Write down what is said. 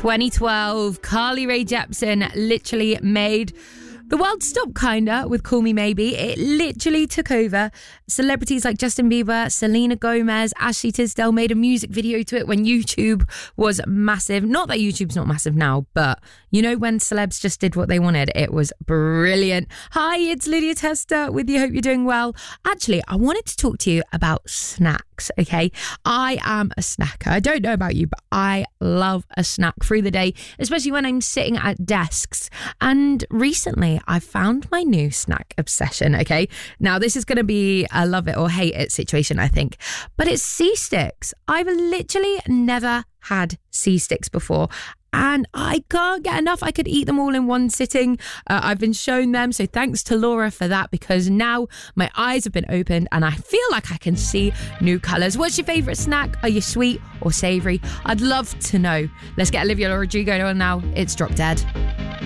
2012, Carly Rae Jepsen literally made the world stop, kinda, with Call Me Maybe. It literally took over. Celebrities like Justin Bieber, Selena Gomez, Ashley Tisdale made a music video to it when YouTube was massive. Not that YouTube's not massive now, but you know when celebs just did what they wanted? It was brilliant. Hi, it's Lydia Tester with you. Hope you're doing well. Actually, I wanted to talk to you about snacks, okay? I am a snacker. I don't know about you, but I love a snack through the day, especially when I'm sitting at desks. And recently, I found my new snack obsession, okay? Now, this is going to be a love it or hate it situation, I think. But it's C-sticks. I've literally never had C-sticks before. And I can't get enough. I could eat them all in one sitting. I've been shown them. So thanks to Laura for that, because now my eyes have been opened and I feel like I can see new colours. What's your favourite snack? Are you sweet or savoury? I'd love to know. Let's get Olivia Rodrigo on now. It's Drop Dead.